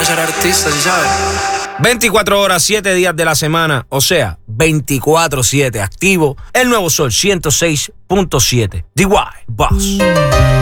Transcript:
ser artista, ¿sí sabes? 24 horas, 7 días de la semana, o sea, 24/7 activo, el nuevo Sol 106.7. DY Boss.